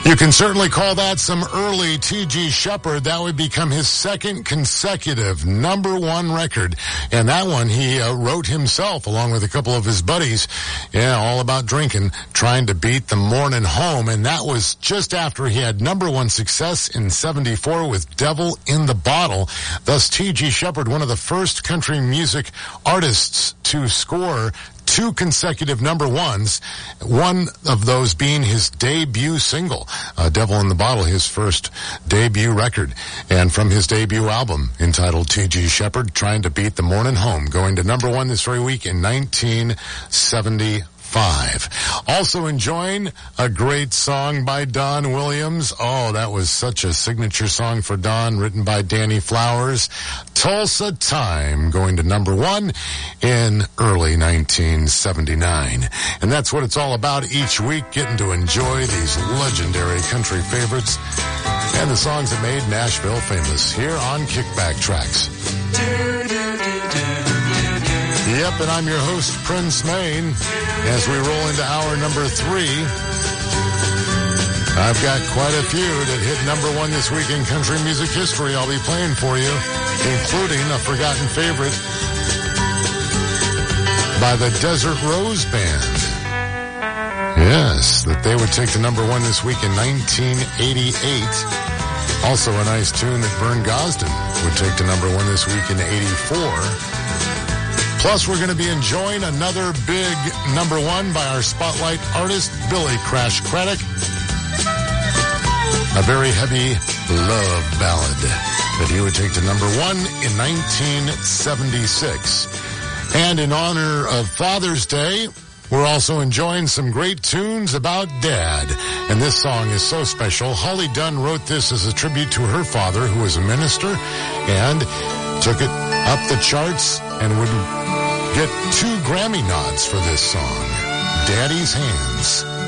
You can certainly call that some early T.G. Sheppard. That would become his second consecutive #1 record. And that one he wrote himself along with a couple of his buddies. Yeah, all about drinking, trying to beat the morning home. And that was just after he had #1 success in '74 with Devil in the Bottle. Thus, T.G. Sheppard, one of the first country music artists to score 2 consecutive #1s, one of those being his debut single, Devil in the Bottle, his first debut record. And from his debut album entitled T.G. Sheppard, Trying to Beat the Morning Home, going to #1 this very week in 1975. Also enjoying a great song by Don Williams. Oh, that was such a signature song for Don, written by Danny Flowers. Tulsa Time, going to #1 in early 1979. And that's what it's all about each week, getting to enjoy these legendary country favorites and the songs that made Nashville famous here on Kickback Tracks. Yep, and I'm your host, Prince Main. As we roll into hour #3, I've got quite a few that hit #1 this week in country music history I'll be playing for you, including a forgotten favorite by the Desert Rose Band. Yes, that they would take to #1 this week in 1988. Also a nice tune that Vern Gosdin would take to #1 this week in '84. Plus, we're going to be enjoying another big #1 by our spotlight artist, Billy Crash Craddock. A very heavy love ballad that he would take to #1 in 1976. And in honor of Father's Day, we're also enjoying some great tunes about Dad. And this song is so special. Holly Dunn wrote this as a tribute to her father, who was a minister, and took it up the charts and would get 2 Grammy nods for this song, Daddy's Hands.